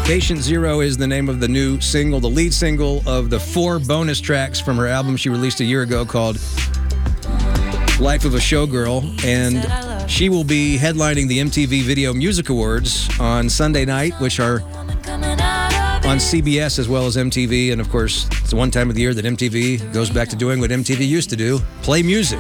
Patient Zero is the name of the new single, the lead single of the 4 bonus tracks from her album she released a year ago called Life of a Showgirl. And she will be headlining the MTV Video Music Awards on Sunday night, which are on CBS as well as MTV. And of course, it's the one time of the year that MTV goes back to doing what MTV used to do, play music.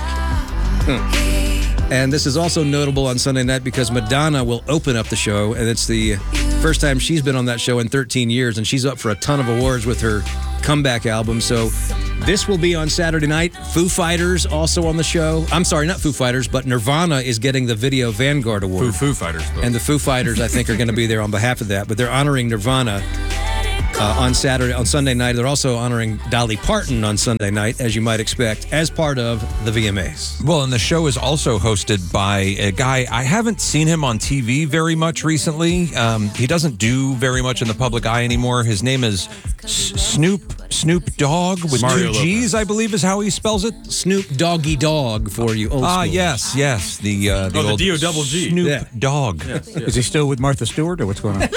And this is also notable on Sunday night because Madonna will open up the show, and it's the first time she's been on that show in 13 years, and she's up for a ton of awards with her comeback album. So this will be on Saturday night. Foo Fighters also on the show. I'm sorry, not Foo Fighters, but Nirvana is getting the Video Vanguard Award. Foo Fighters. Though. And the Foo Fighters, I think, are going to be there on behalf of that, but they're honoring Nirvana on Sunday night. They're also honoring Dolly Parton on Sunday night, as you might expect, as part of the VMAs. Well, and the show is also hosted by a guy, I haven't seen him on TV very much recently. He doesn't do very much in the public eye anymore. His name is Snoop Dogg with Mario 2 G's, Lopez. I believe is how he spells it. Snoop Doggy Dog for you old school. Yes. The old D-O-double-G. Snoop Yeah. Dogg. Is he still with Martha Stewart, or what's going on?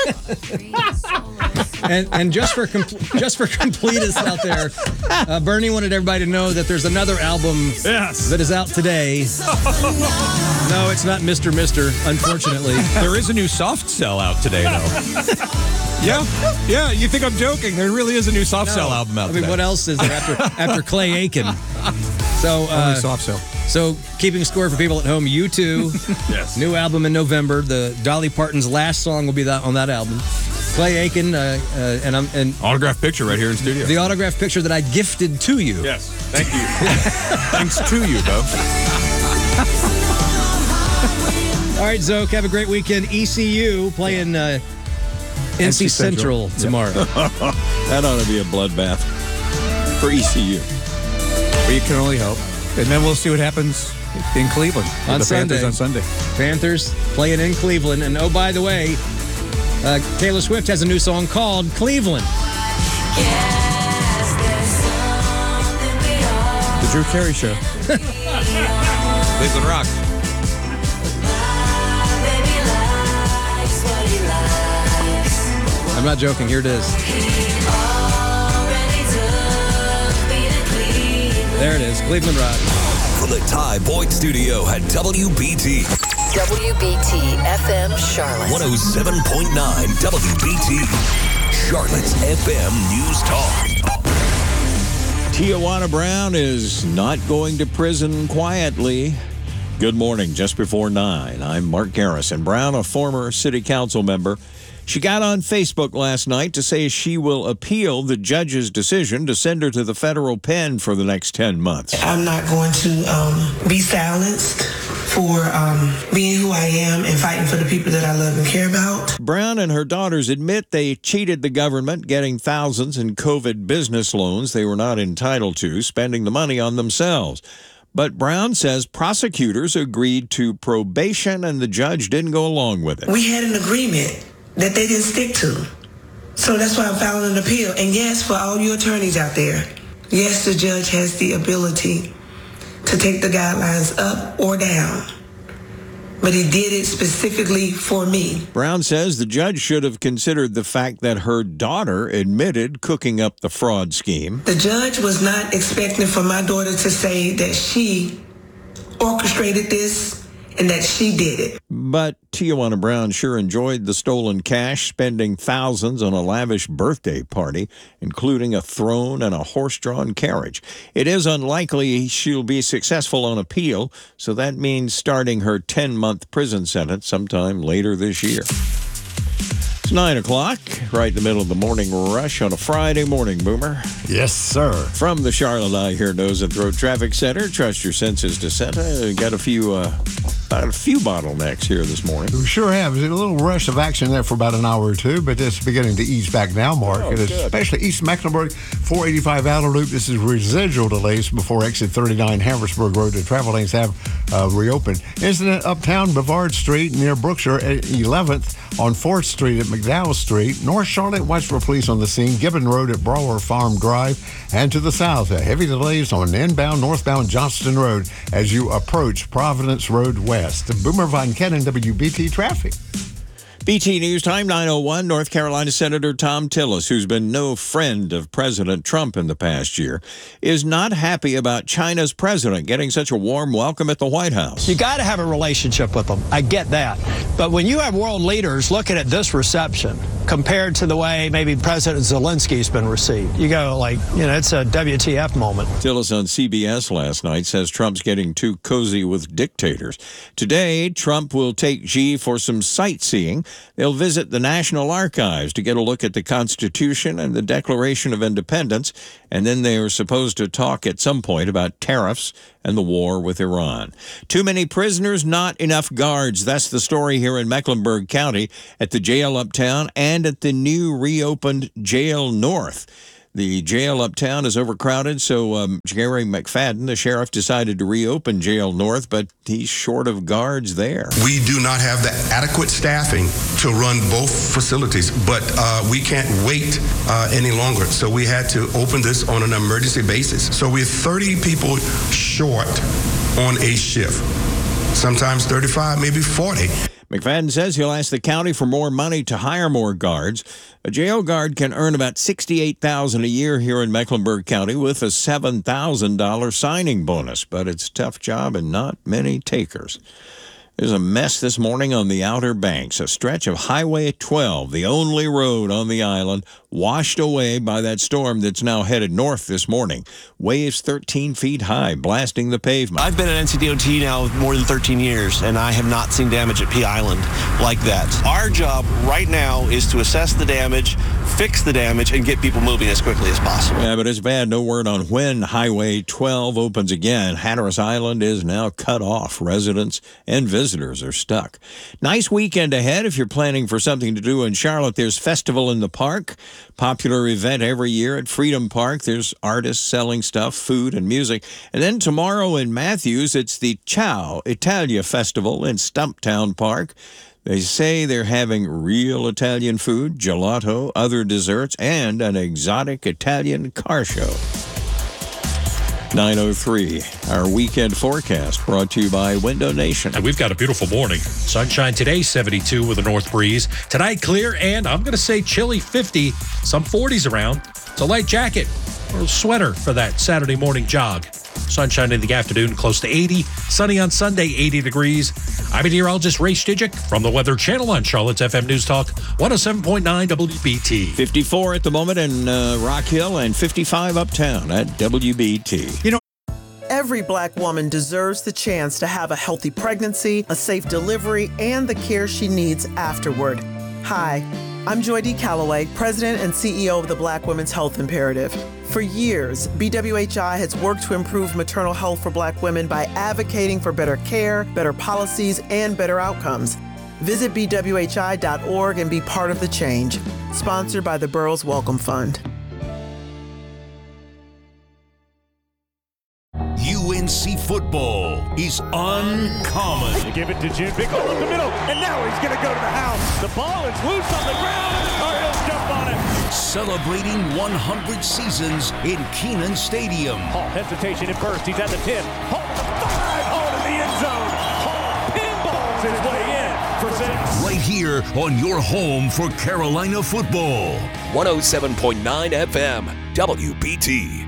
And just for completists out there, Bernie wanted everybody to know that there's another album that is out today. No, it's not Mr. Mister, unfortunately. There is a new Soft Cell out today, though. Yeah, you think I'm joking. There really is a new Soft Cell album out today. What else is there after Clay Aiken? So, Only soft cell. So, keeping score for people at home, U2, Yes. new album in November. The Dolly Parton's last song will be on that album. Clay Aiken, and Autographed picture right here in studio. the autographed picture that I gifted to you. Yes. Thank you. Thanks to you, Bo. All right, Zoke, have a great weekend. ECU playing NC Central tomorrow. That ought to be a bloodbath for ECU. We can only hope. And then we'll see what happens in Cleveland. with On the Sunday. Panthers on Sunday. Panthers playing in Cleveland. And oh, by the way, Taylor Swift has a new song called Cleveland. The Drew Carey Show. Cleveland Rock. I'm not joking. Here it is. There it is, Cleveland Rock. From the Ty Boyd Studio at WBT. WBT FM Charlotte. 107.9 WBT. Charlotte's FM News Talk. Tijuana Brown is not going to prison quietly. Good morning. Just before 9, I'm Mark Garrison. Brown, a former city council member, she got on Facebook last night to say she will appeal the judge's decision to send her to the federal pen for the next 10 months. I'm not going to be silenced for being who I am and fighting for the people that I love and care about. Brown and her daughters admit they cheated the government, getting thousands in COVID business loans they were not entitled to, spending the money on themselves. But Brown says prosecutors agreed to probation and the judge didn't go along with it. We had an agreement that they didn't stick to. So that's why I'm filing an appeal. And yes, for all you attorneys out there, yes, the judge has the ability to take the guidelines up or down. But he did it specifically for me. Brown says the judge should have considered the fact that her daughter admitted cooking up the fraud scheme. The judge was not expecting for my daughter to say that she orchestrated this and that she did it. But Tijuana Brown sure enjoyed the stolen cash, spending thousands on a lavish birthday party, including a throne and a horse-drawn carriage. It is unlikely she'll be successful on appeal, so that means starting her 10-month prison sentence sometime later this year. It's 9 o'clock, right in the middle of the morning rush on a Friday morning, Boomer. Yes, sir. From the Charlotte Eye Hair, Nose, and Throat Traffic Center, trust your senses to Santa. Got a few bottlenecks here this morning. We sure have. There's a little rush of action there for about an hour or two, but it's beginning to ease back now, Mark. Oh, and good. especially East Mecklenburg, 485 outer loop. This is residual delays before exit 39 Hammersburg Road. The travel lanes have reopened. Incident uptown Bavard Street near Brookshire at 11th on 4th Street at McDowell Street. North Charlotte, watch for police on the scene. Gibbon Road at Brower Farm Drive. And to the south, heavy delays on inbound, northbound Johnston Road as you approach Providence Road West. Boomer Von Kennen, WBT Traffic. BT News Time 9:01. North Carolina Senator Tom Tillis, who's been no friend of President Trump in the past year, is not happy about China's president getting such a warm welcome at the White House. You got to have a relationship with them. I get that. But when you have world leaders looking at this reception compared to the way maybe President Zelensky's been received, you go like, it's a WTF moment. Tillis on CBS last night says Trump's getting too cozy with dictators. Today, Trump will take Xi for some sightseeing. They'll visit the National Archives to get a look at the Constitution and the Declaration of Independence, and then they are supposed to talk at some point about tariffs and the war with Iran. Too many prisoners, not enough guards. That's the story here in Mecklenburg County at the jail uptown and at the new reopened Jail North. The jail uptown is overcrowded, so Jerry McFadden, the sheriff, decided to reopen Jail North, but he's short of guards there. We do not have the adequate staffing to run both facilities, but we can't wait any longer. So we had to open this on an emergency basis. So we're 30 people short on a shift, sometimes 35, maybe 40. McFadden says he'll ask the county for more money to hire more guards. A jail guard can earn about $68,000 a year here in Mecklenburg County with a $7,000 signing bonus, but it's a tough job and not many takers. There's a mess this morning on the Outer Banks. A stretch of Highway 12, the only road on the island, washed away by that storm that's now headed north this morning. Waves 13 feet high, blasting the pavement. I've been at NCDOT now more than 13 years, and I have not seen damage at Pea Island like that. Our job right now is to assess the damage, fix the damage, and get people moving as quickly as possible. Yeah, but it's bad. No word on when Highway 12 opens again. Hatteras Island is now cut off. Residents and visitors are stuck. Nice weekend ahead if you're planning for something to do in Charlotte. There's Festival in the Park, popular event every year at Freedom Park. There's artists selling stuff, food and music. And then tomorrow in Matthews, it's the Ciao Italia Festival in Stumptown Park. They say they're having real Italian food, gelato, other desserts, and an exotic Italian car show. 9:03, our weekend forecast brought to you by Window Nation. And we've got a beautiful morning. Sunshine today, 72 with a north breeze. Tonight, clear and I'm going to say chilly, 50, some 40s around. It's a light jacket or a sweater for that Saturday morning jog. Sunshine in the afternoon, close to 80. Sunny on Sunday, 80 degrees. I'm meteorologist Ray Stijic from the Weather Channel on Charlotte's FM News Talk 107.9 WBT. 54 at the moment in Rock Hill and 55 uptown at WBT. Every Black woman deserves the chance to have a healthy pregnancy, a safe delivery, and the care she needs afterward. Hi, I'm Joy D. Calloway, President and CEO of the Black Women's Health Imperative. For years, BWHI has worked to improve maternal health for Black women by advocating for better care, better policies, and better outcomes. Visit bwhi.org and be part of the change. Sponsored by the Burroughs Welcome Fund. UNC football is uncommon. They give it to June. Big hole in the middle, and now he's going to go to the house. The ball is loose on the ground, and the Tar Heels jump on it. Celebrating 100 seasons in Kenan Stadium. Hall hesitation at first. He's at the 10. Hall to the 5. Hall to the end zone. Hall pinballs his way in for 6. Right here on your home for Carolina football. 107.9 FM, WBT.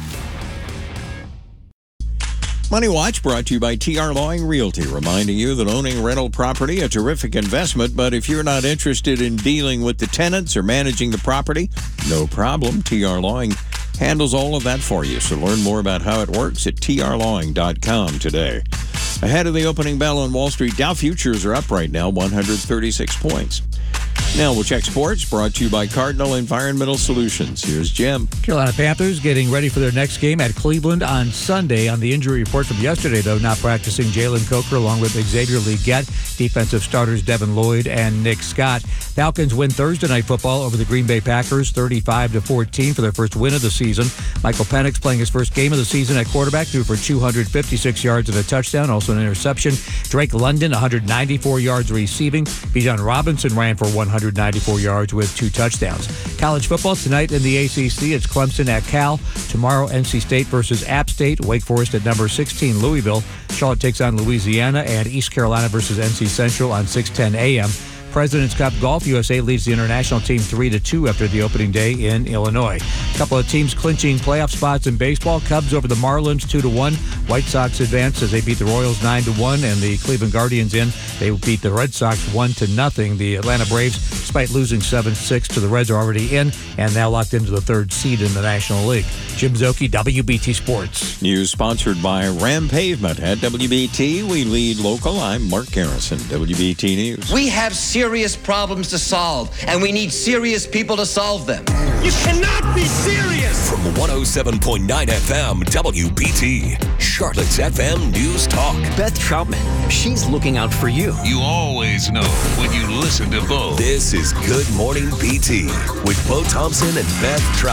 Money Watch brought to you by T.R. Lawing Realty, reminding you that owning rental property, a terrific investment, but if you're not interested in dealing with the tenants or managing the property, no problem. T.R. Lawing handles all of that for you. So learn more about how it works at trlawing.com today. Ahead of the opening bell on Wall Street, Dow futures are up right now, 136 points. Now we'll check sports, brought to you by Cardinal Environmental Solutions. Here's Jim. Carolina Panthers getting ready for their next game at Cleveland on Sunday. On the injury report from yesterday, though, not practicing Jalen Coker along with Xavier Legette, defensive starters Devin Lloyd and Nick Scott. Falcons win Thursday Night Football over the Green Bay Packers, 35-14 for their first win of the season. Michael Penix playing his first game of the season at quarterback, threw for 256 yards and a touchdown, also an interception. Drake London, 194 yards receiving. Bijan Robinson ran for 194 yards with 2 touchdowns. College football tonight in the ACC. It's Clemson at Cal. Tomorrow, NC State versus App State. Wake Forest at number 16, Louisville. Charlotte takes on Louisiana, and East Carolina versus NC Central on 6:10 a.m. President's Cup Golf, USA leads the international team 3-2 after the opening day in Illinois. A couple of teams clinching playoff spots in baseball. Cubs over the Marlins 2-1. White Sox advance as they beat the Royals 9-1, and the Cleveland Guardians they beat the Red Sox 1-0. The Atlanta Braves, despite losing 7-6 to the Reds, are already in and now locked into the third seed in the National League. Jim Szoke, WBT Sports. News sponsored by Ram Pavement at WBT. We lead local. I'm Mark Garrison, WBT News. We have serious problems to solve, and we need serious people to solve them. You cannot be serious! From 107.9 FM, WBT, Charlotte's FM News Talk. Beth Troutman, she's looking out for you. You always know when you listen to Bo. This is Good Morning BT with Bo Thompson and Beth Troutman.